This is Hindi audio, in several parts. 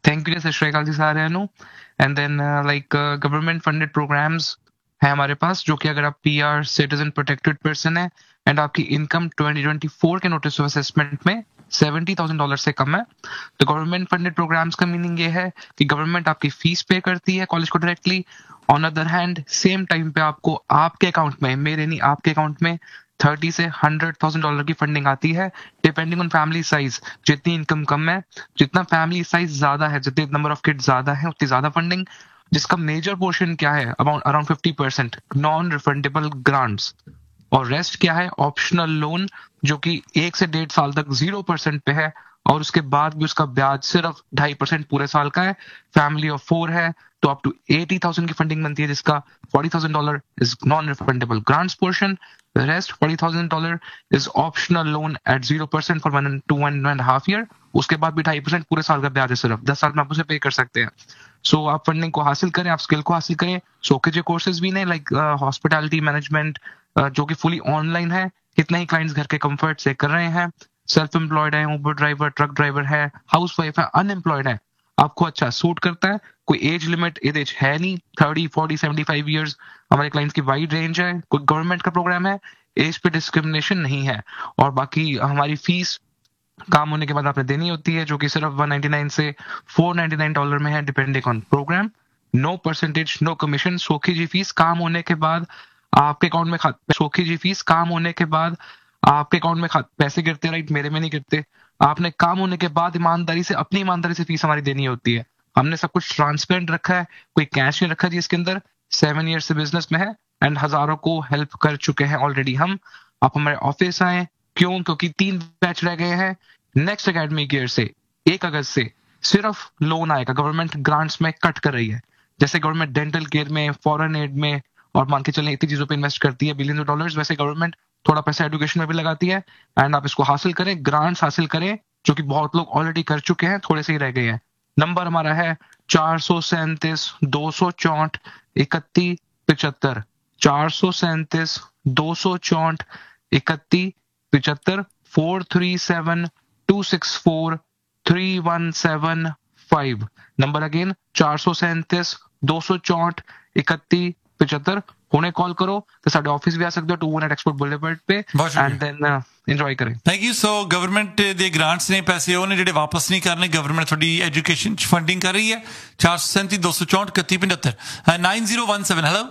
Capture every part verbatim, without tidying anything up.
थैंक यू जी, सत श्री अकाल जी साਰਿਆਂ ਨੂੰ। And then like government funded programmes है हमारे पास, जो कि अगर आप पीआर सिटीजन प्रोटेक्टेड पर्सन है एंड आपकी इनकम ट्वेंटी ट्वेंटी फोर के नोटिस ऑफ असेसमेंट में सेवेंटी थाउजेंड डॉलर से कम है, तो गवर्नमेंट फंडेड प्रोग्राम्स का मीनिंग ये है कि गवर्नमेंट आपकी फीस पे करती है कॉलेज को directly. On other hand same time पे आपको आपके अकाउंट में, मेरे नहीं आपके अकाउंट में थर्टी से हंड्रेड थाउजेंड डॉलर की फंडिंग आती है, डिपेंडिंग ऑन फैमिली साइज। जितनी इनकम कम है, जितना फैमिली साइज ज्यादा है, जितने नंबर ऑफ किड्स ज्यादा है, उतनी ज्यादा फंडिंग। जिसका मेजर पोर्शन क्या है, about around fifty percent non refundable grants, और रेस्ट क्या है, ऑप्शनल लोन, जो कि एक से डेढ़ साल तक जीरो परसेंट पे है, और उसके बाद भी उसका ब्याज सिर्फ ढाई परसेंट पूरे साल का है। फैमिली ऑफ फोर है तो अप टू एटी थाउजेंड की फंडिंग बनती है, जिसका forty thousand dollar is non refundable grants portion, rest forty thousand dollar is optional loan eight zero percent for one two one and half year. उसके बाद भी ढाई परसेंट पूरे साल का ब्याज है, सिर्फ दस साल में आप उसे पे कर सकते हैं। सो so, आप फंडिंग को हासिल करें, आप स्किल को हासिल करें। सो के जो कोर्सेज भी नहीं, लाइक हॉस्पिटैलिटी मैनेजमेंट, जो कि फुली ऑनलाइन है, कितने ही क्लाइंट्स घर के कंफर्ट से कर रहे हैं। सेल्फ एम्प्लॉयड है, ऊबर ड्राइवर, ट्रक ड्राइवर है, हाउस वाइफ है, अनएम्प्लॉयड है, आपको अच्छा सूट करता है। कोई एज लिमिट एज है नहीं, thirty forty seventy five years हमारे क्लाइंट्स की वाइड रेंज है। कोई गवर्नमेंट का प्रोग्राम है, एज पे डिस्क्रिमिनेशन नहीं है। और बाकी हमारी फीस काम होने के बाद आपने देनी होती है, जो कि सिर्फ वन नाइंटी नाइन से फोर नाइंटी नाइन डॉलर में है, depending on programme. No percentage, no commission. सोखी जी फीस काम होने के बाद आपके अकाउंट में सोखी जी फीस काम होने के बाद आपके अकाउंट में पैसे गिरते, राइट, मेरे में नहीं गिरते। आपने काम होने के बाद ईमानदारी से, अपनी ईमानदारी से फीस हमारी देनी होती है। हमने सब कुछ ट्रांसपेरेंट रखा है, कोई कैश नहीं रखा जी इसके अंदर। सेवन ईयर से बिजनेस में है एंड हजारों को हेल्प कर चुके हैं ऑलरेडी हम। आप हमारे ऑफिस आए, क्यों? क्योंकि तीन बैच रह गए हैं। नेक्स्ट एकेडमिक ईयर से एक अगस्त से सिर्फ लोन आएगा, गवर्नमेंट ग्रांट्स में कट कर रही है। जैसे गवर्नमेंट डेंटल केयर में, फॉरेन एड में और मान के चलें इतनी चीजों पे इन्वेस्ट करती है बिलियन ऑफ डॉलर्स, वैसे गवर्नमेंट थोड़ा पैसा एजुकेशन में भी लगाती है। एंड आप इसको हासिल करें, ग्रांट्स हासिल करें, जो कि बहुत लोग ऑलरेडी कर चुके हैं, थोड़े से ही रह गए हैं। नंबर हमारा है चार सौ सैंतीस दो सौ चौंठ इकतीस पिचहत्तर, चार सौ सैंतीस दो सौ चौंठ इकतीस पिचहत्तर, four three seven to six four three one seven five. Number again चार सौ सैंतीस दो सौ चौंठ इकतीस पिचहत्तर। हुणे कॉल करो तो साडे ऑफिस भी आ सकते हो, to one eight export boulevard पे, एंड देन एंजॉय करें। Thank you. So government they grants ने पैसे ਉਹਨੇ ਜਿਹੜੇ ਵਾਪਸ ਨਹੀਂ ਕਰਨੇ, ਗਵਰਨਮੈਂਟ ਤੁਹਾਡੀ ਐਜੂਕੇਸ਼ਨ ਚ ਫੰਡਿੰਗ ਕਰ ਰਹੀ ਹੈ। ਚਾਰ ਸੌ ਸੈਂਤੀ ਦੋ ਸੌ ਚੌਂਹਠ ਇਕੱਤੀ ਪੰਝੱਤਰ ਨਾइन zero one seven. Hello,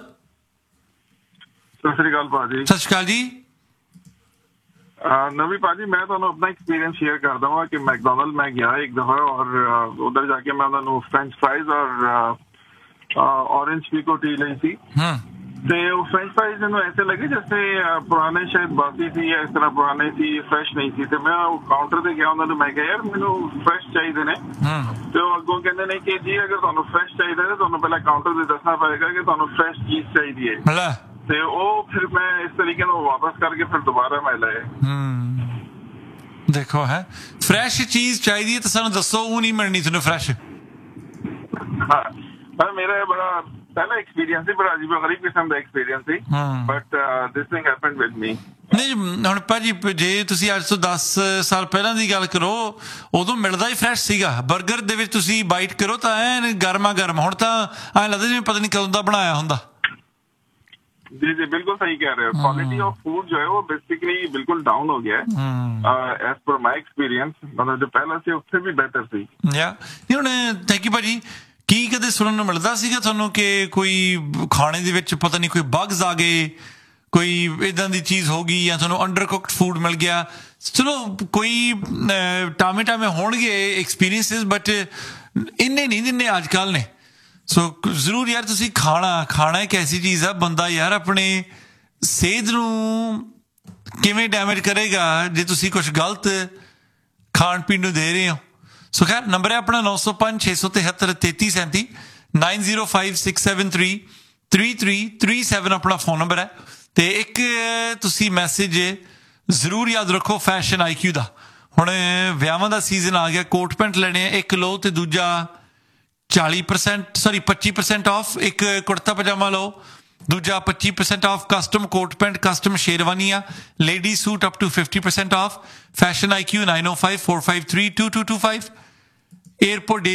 Sat Sri ਅਕਾਲ ਭਾਜੀ। ਸਤਿ ਸ਼੍ਰੀ ਅਕਾਲ ਜੀ। नवी भाजी, मैं ਤੁਹਾਨੂੰ अपना एक्सपीरियंस शेयर करता हूँ कि मैकडोनल्ड में गया एक दफा, और उधर जाके मैं उन्होंने फ्रेंच फ्राइज और ऑरेंज पीको टी ली थी। ਤੇ ਉਹ ਫ੍ਰੈਂਚ ਫਰਾਈਜ਼ ਮੈਨੂੰ ਐਸੇ ਲੱਗੇ ਜੈਸੇ ਪੁਰਾਣੇ, ਸ਼ਾਇਦ ਬਾਸੀ ਸੀ ਜਾਂ ਇਸ ਤਰ੍ਹਾਂ ਪੁਰਾਣੇ ਸੀ, ਫਰੈਸ਼ ਨਹੀਂ ਸੀ। ਤੇ ਮੈਂ ਉਹ ਕਾਊਂਟਰ ਤੇ ਗਿਆ, ਉਹਨਾਂ ਨੂੰ ਮੈਂ ਕਿਹਾ ਯਾਰ ਮੈਨੂੰ ਫਰੈਸ਼ ਚਾਹੀਦੇ ਨੇ। ਤੇ ਉਹ ਅੱਗੋਂ ਕਹਿੰਦੇ ਨੇ ਕਿ ਜੀ ਅਗਰ ਤੁਹਾਨੂੰ ਫਰੈਸ਼ ਚਾਹੀਦਾ ਹੈ ਤੁਹਾਨੂੰ ਪਹਿਲਾਂ ਕਾਊਂਟਰ ਤੇ ਦੱਸਣਾ ਪਏਗਾ ਕਿ ਤੁਹਾਨੂੰ ਫਰੈਸ਼ ਚੀਜ਼ ਚਾਹੀਦੀ ਹੈ। ਤੇ ਉਹ ਫਿਰ ਮੈਂ ਇਸ ਤਰੀਕੇ ਨਾਲ ਵਾਪਸ ਕਰਕੇ ਫਿਰ ਦੁਬਾਰਾ ਮੈਂ ਲਏ। ਦੇਖੋ ਹੈ ਫਰੈਸ਼ ਚੀਜ਼ ਚਾਹੀਦੀ ਹੈ ਤਾਂ ਸਾਨੂੰ ਦੱਸੋ, ਉਹ ਨਹੀਂ ਮਿਲਣੀ ਤੁਹਾਨੂੰ ਫਰੈਸ਼। ਹਾਂ, ਪਰ ਮੇਰਾ ਬੜਾ ਪਹਿਲਾ ਐਕਸਪੀਰੀਅੰਸ ਸੀ, ਬੜਾ ਅਜੀਬ ਗਰੀਬ ਕਿਸਮ ਦਾ experience C, but this thing happened with me. ਨਹੀਂ ਹੁਣ ਭਾਜੀ, ਜੇ ਤੁਸੀਂ ਅੱਜ ਤੋਂ ਦਸ ਸਾਲ ਪਹਿਲਾਂ ਦੀ ਗੱਲ ਕਰੋ, ਉਦੋਂ ਮਿਲਦਾ ਹੀ ਫਰੈਸ਼ ਸੀਗਾ। ਬਰਗਰ ਦੇ ਵਿੱਚ ਤੁਸੀਂ ਬਾਈਟ ਕਰੋ ਤਾਂ ਐਨ ਗਰਮਾ ਗਰਮ, ਹੁਣ ਤਾਂ ਐਂ ਲੱਗਦਾ ਜਿਵੇਂ ਪਤਾ ਨਹੀਂ ਕਦੋਂ ਦਾ ਬਣਾਇਆ ਹੁੰਦਾ। जी जी बिल्कुल सही कह रहे हो। क्वालिटी ऑफ फूड जो है वो बेसिकली बिल्कुल डाउन हो गया है एज पर माय एक्सपीरियंस। मतलब जो पहला से उससे भी बेहतर थी। या नहीं ਹੁਣ ਥੈਂਕ ਯੂ ਭਾਜੀ। ਕੀ ਕਦੇ ਸੁਣਨ ਨੂੰ ਮਿਲਦਾ ਸੀਗਾ ਤੁਹਾਨੂੰ ਕਿ ਕੋਈ ਖਾਣੇ ਦੇ ਵਿੱਚ ਪਤਾ ਨਹੀਂ ਕੋਈ ਬਗਸ ਆ ਗਏ, ਕੋਈ ਇਦਾਂ ਦੀ ਚੀਜ਼ ਹੋ ਗਈ, ਜਾਂ ਤੁਹਾਨੂੰ ਅੰਡਰ ਕੁਕਡ ਫੂਡ ਮਿਲ ਗਿਆ? ਚਲੋ ਕੋਈ ਟਾਮੇ ਟਾਮੇ ਹੋਣਗੇ ਐਕਸਪੀਰੀਅੰਸਿਸ, ਬਟ ਇੰਨੇ ਨਹੀਂ ਦਿੰਦੇ ਅੱਜ ਕੱਲ੍ਹ ਨੇ। ਸੋ ਜ਼ਰੂਰ ਯਾਰ, ਤੁਸੀਂ ਖਾਣਾ ਖਾਣਾ ਇੱਕ ਐਸੀ ਚੀਜ਼ ਆ, ਬੰਦਾ ਯਾਰ ਆਪਣੇ ਸਿਹਤ ਨੂੰ ਕਿਵੇਂ ਡੈਮੇਜ ਕਰੇਗਾ ਜੇ ਤੁਸੀਂ ਕੁਛ ਗਲਤ ਖਾਣ ਪੀਣ ਨੂੰ ਦੇ ਰਹੇ ਹੋ। ਸੋ ਖੈਰ, ਨੰਬਰ ਹੈ ਆਪਣਾ ਨੌ ਸੌ ਪੰਜ ਛੇ ਸੌ ਤਿਹੱਤਰ ਤੇਤੀ ਸੈਂਤੀ, ਨਾइन zero five six seven three three three three seven ਆਪਣਾ ਫੋਨ ਨੰਬਰ ਹੈ। ਤੇ ਇੱਕ ਤੁਸੀਂ ਮੈਸੇਜ ਜ਼ਰੂਰ ਯਾਦ ਰੱਖੋ ਫੈਸ਼ਨ ਆਈ ਕਿਊ ਦਾ। ਹੁਣ ਵਿਆਹਾਂ ਦਾ ਸੀਜ਼ਨ ਆ ਗਿਆ, ਕੋਟ ਪੈਂਟ ਲੈਣੇ ਆ, ਇੱਕ ਲਓ ਤੇ ਦੂਜਾ ਚਾਲੀ ਪਰਸੈਂਟ ਸੌਰੀ ਪੱਚੀ ਪਰਸੈਂਟ ਆਫ। ਇੱਕ ਕੁੜਤਾ ਪਜਾਮਾ ਲਓ, ਦੂਜਾ ਪੱਚੀ percent off. Custom coat pant, custom ਸ਼ੇਰਵਾਨੀਆਂ, lady suit up two fifty percent off. Fashion I Q nine O five four five three to to to five. Airport